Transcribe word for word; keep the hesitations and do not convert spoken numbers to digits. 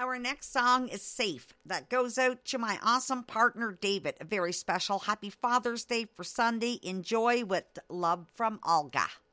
Our next song is Safe. That goes out to my awesome partner, David. A very special happy Father's Day for Sunday. Enjoy with love from Olga.